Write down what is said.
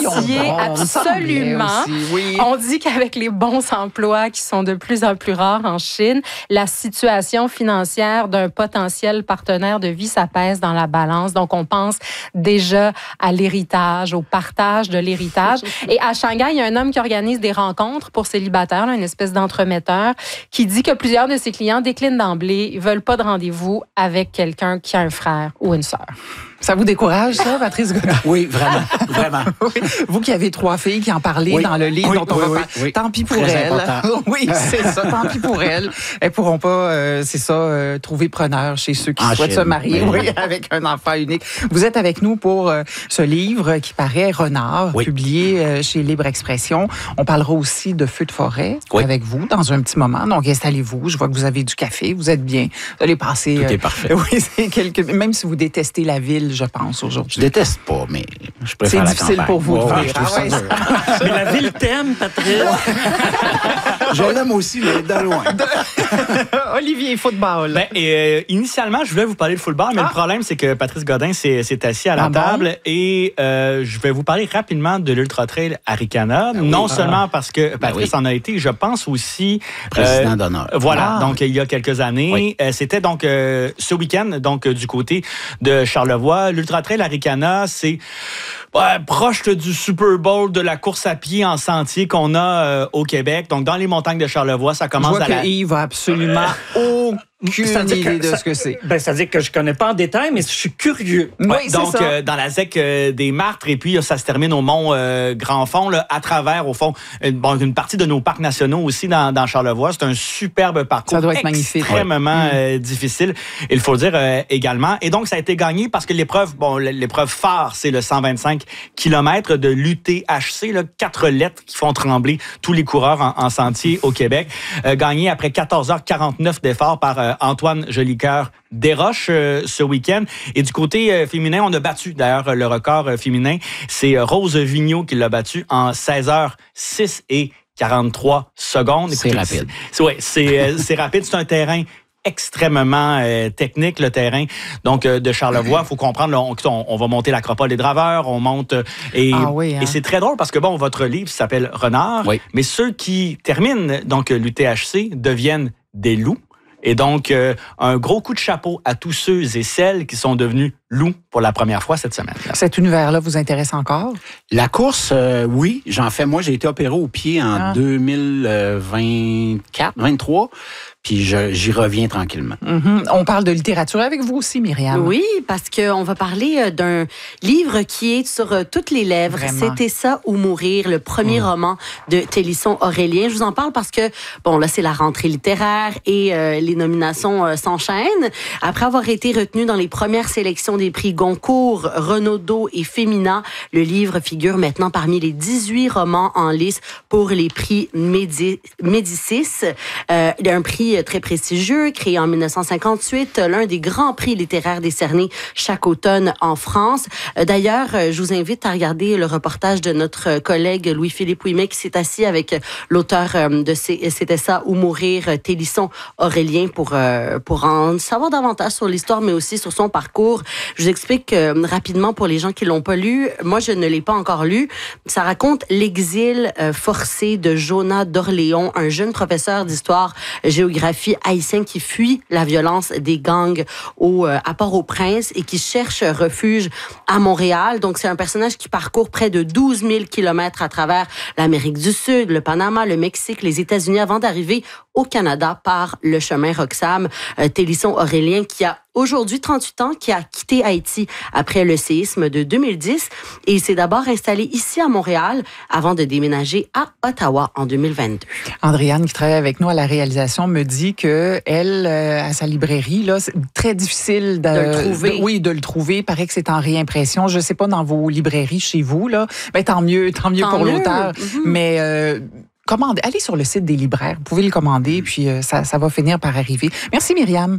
y est absolument. Oui. On dit qu'avec les bons emplois qui sont de plus en plus rares en Chine, la situation financière d'un potentiel partenaire de vie, ça pèse dans la balance. Donc, on pense déjà à l'héritage, au partage de l'héritage. Et à Shanghai, il y a un homme qui organise des rencontres pour célibataires, une espèce d'entremetteur, qui dit que plusieurs de ses clients déclinent d'emblée, ils veulent pas de rendez-vous avec quelqu'un qui a un frère ou une sœur. Ça vous décourage, ça, Patrice Godin? Oui, vraiment, vraiment. Oui. Vous qui avez 3 filles qui en parlaient dans le livre dont on va parler. Tant pis pour Très elles. important. Oui, c'est ça. Tant pis pour elles. Elles pourront pas, trouver preneur chez ceux qui souhaitent se marier avec un enfant unique. Vous êtes avec nous pour ce livre qui paraît Renard, publié chez Libre Expression. On parlera aussi de Feux de forêt avec vous dans un petit moment. Donc, installez-vous. Je vois que vous avez du café. Vous êtes bien. Vous allez passer. Tout est parfait. Oui, c'est même si vous détestez la ville, je pense, aujourd'hui. Je déteste pas, mais je préfère la campagne. C'est difficile pour vous de Ouais, vivre. je trouve ça dur. Mais la ville t'aime, Patrice. Je l'aime aussi, mais de loin. Olivier, football. Initialement, je voulais vous parler de football, mais le problème, c'est que Patrice Godin s'est assis à la table et je vais vous parler rapidement de l'Ultra Trail Arikana. Non seulement parce que Patrice en a été, je pense aussi... Président d'honneur. Voilà, donc il y a quelques années. C'était donc ce week-end, donc du côté de Charlevoix. L'Ultra Trail Arikana, c'est proche du Super Bowl de la course à pied en sentier qu'on a au Québec. Donc, dans les montagnes de Charlevoix, ça commence à la... Yves a absolument aucune idée de ce que c'est. C'est-à-dire que je connais pas en détail, mais je suis curieux. Oui, donc, dans la ZEC des Martres, et puis ça se termine au Mont Grand Fond, là, à travers, au fond, une partie de nos parcs nationaux aussi dans Charlevoix. C'est un superbe parcours. Ça doit être magnifique. Extrêmement difficile, il faut le dire également. Et donc, ça a été gagné parce que l'épreuve phare, c'est le 125 km de l'UTHC, 4 lettres qui font trembler tous les coureurs en sentier au Québec. Gagné après 14h49 d'efforts par Antoine Jolicoeur Desroches ce week-end. Et du côté féminin, on a battu d'ailleurs le record féminin. C'est Rose Vigneault qui l'a battu en 16h06 et 43 secondes. C'est rapide. C'est rapide. C'est un terrain extrêmement technique, le terrain donc de Charlevoix. Il faut comprendre, là, on va monter l'Acropole des Draveurs, on monte... Et c'est très drôle parce que, votre livre s'appelle Renard, mais ceux qui terminent donc l'UTHC deviennent des loups. Et donc, un gros coup de chapeau à tous ceux et celles qui sont devenus loups pour la première fois cette semaine. Cet univers-là vous intéresse encore? La course, oui, j'en fais. Moi, j'ai été opéré au pied en 2023. Puis j'y reviens tranquillement. Mm-hmm. On parle de littérature avec vous aussi, Myriam. Oui, parce qu'on va parler d'un livre qui est sur toutes les lèvres. Vraiment? C'était ça ou mourir, le premier roman de Télisson Aurélien. Je vous en parle parce que, là, c'est la rentrée littéraire et les nominations s'enchaînent. Après avoir été retenu dans les premières sélections des prix Goncourt, Renaudot et Femina, le livre figure maintenant parmi les 18 romans en lice pour les prix Médicis. Un prix très prestigieux, créé en 1958, l'un des grands prix littéraires décernés chaque automne en France. D'ailleurs, je vous invite à regarder le reportage de notre collègue Louis-Philippe Ouimet qui s'est assis avec l'auteur de C'était ça ou mourir, Télisson Aurélien, pour en savoir davantage sur l'histoire, mais aussi sur son parcours. Je vous explique rapidement pour les gens qui l'ont pas lu. Moi, je ne l'ai pas encore lu. Ça raconte l'exil forcé de Jonas d'Orléans, un jeune professeur d'histoire-géographie haïtien qui fuit la violence des gangs à Port-au-Prince et qui cherche refuge à Montréal. Donc, c'est un personnage qui parcourt près de 12 000 kilomètres à travers l'Amérique du Sud, le Panama, le Mexique, les États-Unis avant d'arriver au Canada par le chemin Roxham. Télisson Aurélien qui a aujourd'hui 38 ans, qui a quitté Haïti après le séisme de 2010 et il s'est d'abord installé ici à Montréal avant de déménager à Ottawa en 2022. Andréane, qui travaille avec nous à la réalisation, me dit que elle, à sa librairie, là, c'est très difficile de le trouver. De le trouver. Il paraît que c'est en réimpression. Je ne sais pas dans vos librairies chez vous, là. Ben, tant mieux pour l'auteur. Mm-hmm. Mais allez sur le site des libraires. Vous pouvez le commander, puis ça va finir par arriver. Merci, Myriam.